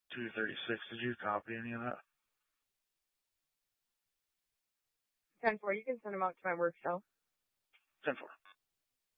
236. Did you copy any of that? 10-4, you can send them out to my work cell. 10-4.